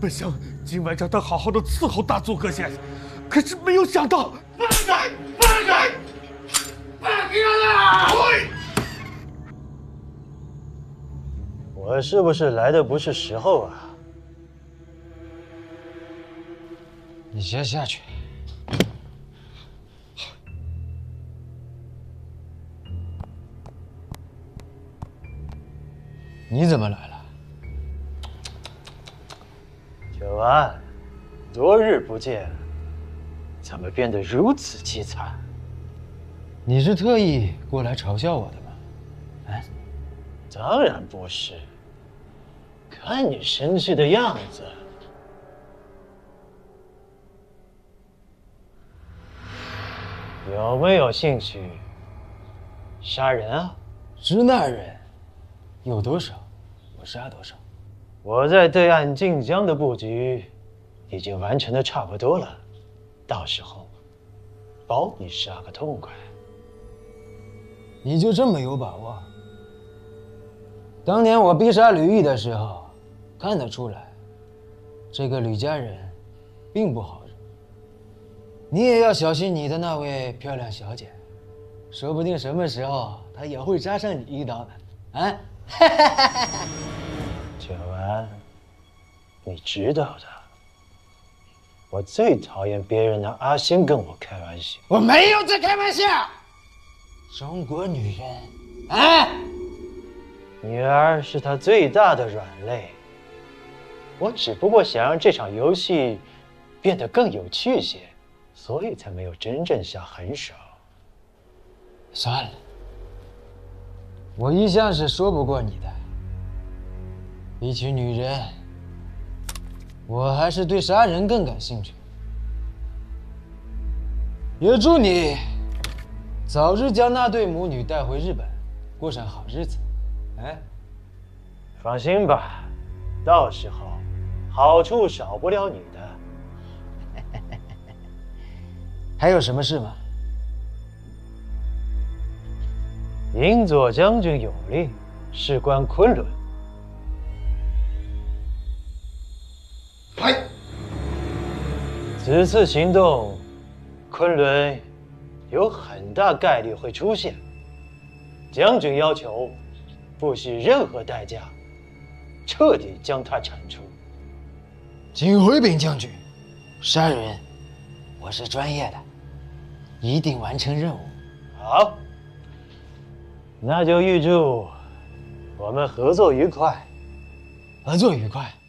本想今晚让他好好的伺候大佐阁先生，可是没有想到，放开！放开他！ 我是不是来的不是时候啊？你先下去。你怎么来了？九安，多日不见，怎么变得如此凄惨？你是特意过来嘲笑我的吗？啊？当然不是。看你生气的样子，有没有兴趣杀人啊？支那人有多少，我杀多少。我在对岸晋江的布局已经完成的差不多了，到时候保你杀个痛快。你就这么有把握？当年我逼杀吕毅的时候，看得出来，这个吕家人并不好惹。你也要小心你的那位漂亮小姐，说不定什么时候她也会扎上你一刀的。啊！九安，你知道的，我最讨厌别人拿阿星跟我开玩笑。我没有在开玩笑。中国女人，啊，女儿是她最大的软肋。我只不过想让这场游戏变得更有趣些，所以才没有真正下狠手。算了，我一向是说不过你的。比起女人，我还是对杀人更感兴趣。也祝你早日将那对母女带回日本，过上好日子。哎，放心吧，到时候好处少不了你的。还有什么事吗？银左将军有令，事关昆仑。 来， 此次行动，昆仑有很大概率会出现。将军要求，不惜任何代价，彻底将他铲除。请回禀将军，杀人我是专业的，一定完成任务。好，那就预祝我们合作愉快。合作愉快。